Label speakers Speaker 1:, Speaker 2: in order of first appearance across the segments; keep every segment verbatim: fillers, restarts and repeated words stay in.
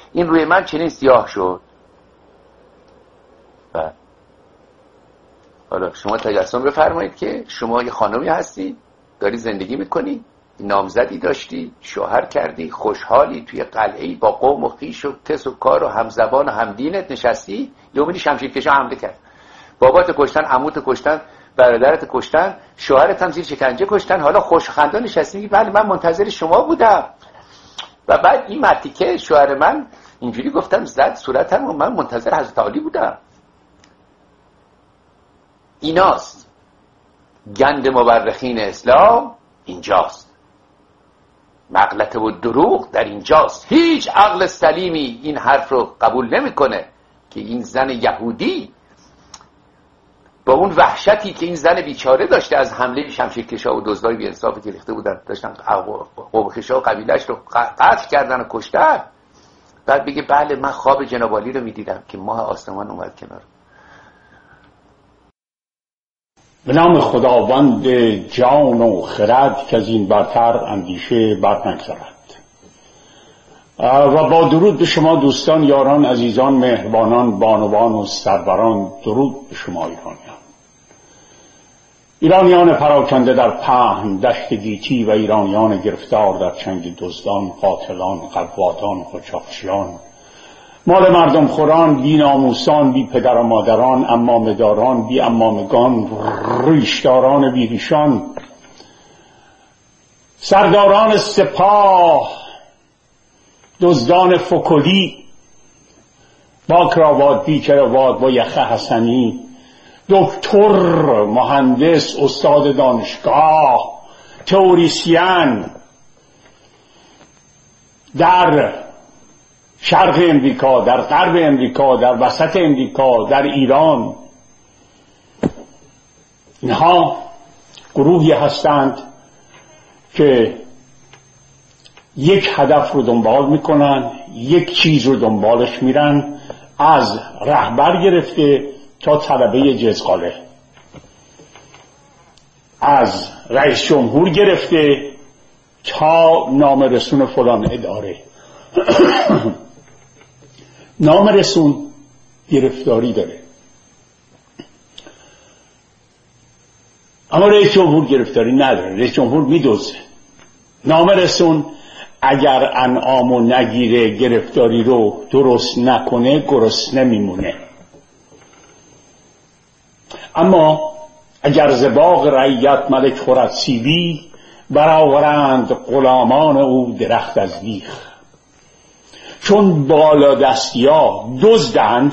Speaker 1: این روی من چنین سیاه شد. و حالا شما تجسم بفرمایید که شما یه خانمی هستی، داری زندگی میکنی، نامزدی داشتی، شوهر کردی، خوشحالی توی قلعه‌ای با قوم و خویش و کس و کار و همزبان و همدینت نشستی، یه می‌بینی شمشیرکشا حمله کرد، بابات کشتن، عموت کشتن، برادرت کشتن، شوهرت هم زیر شکنجه کشتن، حالا خوشخندان نشستی میگی بله من منتظر شما بودم. و بعد این مرتیکه شوهر من اینجوری گفتم زد صورتم و من منتظر حضرت علی بودم. ایناست گند مورخین اسلام، اینجاست مغلطه و دروغ در اینجاست. هیچ عقل سلیمی این حرف رو قبول نمیکنه که این زن یهودی با اون وحشتی که این زن بیچاره داشته از حمله شمشیرکشا و دزدای بی انصافی که ریخته بودن، داشتن قومخشا و قبیله‌اش رو قتل کردن و کشتن، بعد بگه بله من خواب جناب عالی رو میدیدم که ماه آسمان اومد کنار.
Speaker 2: به نام خداوند جان و خرد که از این برتر اندیشه بر نگذرد. و با درود به شما دوستان، یاران، عزیزان، مهربانان، بانوان و سروران، درود به شما ایرانیان. ایرانیان پراکنده در پهن دشت گیتی و ایرانیان گرفتار در چنگ دزدان، قاتلان، قوادان، قاچاقچیان، مال مردم خوران، بی ناموسان، بی پدر و مادران، امامه داران، بی امامگان، ریشداران بی ریشان، سرداران سپاه، دزدان فکلی با کراوات، بی کراوات، با یخه حسنی، دکتر، مهندس، استاد دانشگاه، تئوریسین در شرق امریکا، در غرب امریکا، در وسط امریکا، در ایران، اینها گروهی هستند که یک هدف رو دنبال میکنن، یک چیز رو دنبالش میرن، از رهبر گرفته تا طلبه جزقاله، از رئیس جمهور گرفته تا نامرسون فلان اداره. نامرسون گرفتاری داره، اما رئیس جمهور گرفتاری نداره. رئیس جمهور میدوزه. نامرسون اگر انعامو نگیره، گرفتاری رو درست نکنه، گرسنه میمونه. اما اگر زباغ رعیت ملک خورد سیبی، برآورند غلامان او درخت از بیخ. چون بالا دستیا دزدند،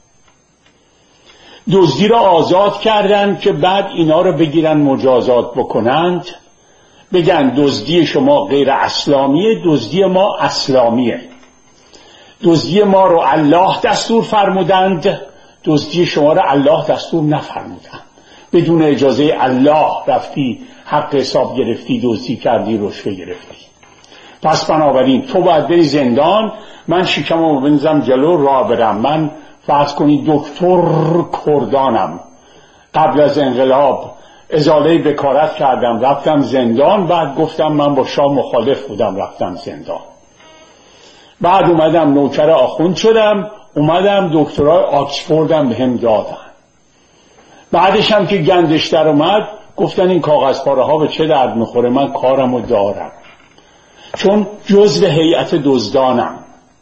Speaker 2: دزدی را آزاد کردند که بعد اینا رو بگیرن مجازات بکنند، بگن دزدی شما غیر اسلامیه، دزدی ما اسلامیه. دزدی ما رو الله دستور فرمودند، دزدی شما رو الله دستور نفرمودند. بدون اجازه الله رفتی حق حساب گرفتی، دزدی کردی، رشوه گرفتی. پس بنابراین تو باید بری زندان، من شکمو بنزم جلو راه برم. من فرض کنی دکتر کردانم، قبل از انقلاب ازاله بکارت کردم، رفتم زندان، بعد گفتم من با شاه مخالف بودم، رفتم زندان. بعد اومدم نوکر آخوند شدم، اومدم دکترای آکسفوردم به هم دادن. بعدش هم که گندش در اومد گفتن این کاغذ پاره ها به چه درد میخوره، من کارمو دارم، چون جزو هیئت دزدانم.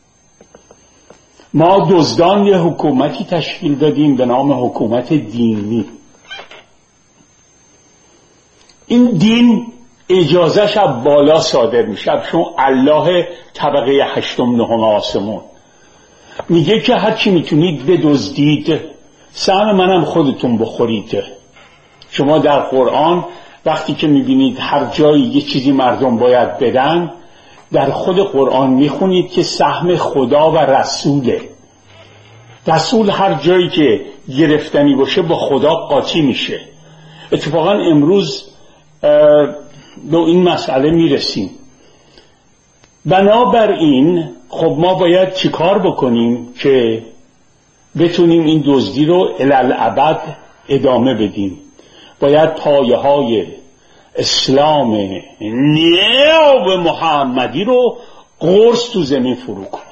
Speaker 2: ما دزدان یه حکومتی تشکیل دادیم به نام حکومت دینی. این دین اجازهش از بالا صادر میشه، چون الله طبقه هشتم نهم آسمون میگه که هر چی میتونید بدزدید، سهم منم خودتون بخورید. شما در قرآن وقتی که میبینید هر جایی یه چیزی مردم باید بدن، در خود قرآن میخونید که سهم خدا و رسوله. رسول هر جایی که گرفتنی باشه با خدا قاطی میشه. اتفاقا امروز به این مسئله میرسیم. بنابراین خب ما باید چیکار بکنیم که بتونیم این دزدی رو الالعبد ادامه بدیم؟ باید پایه های اسلام نیو محمدی رو قرص تو زمین فرو کنیم.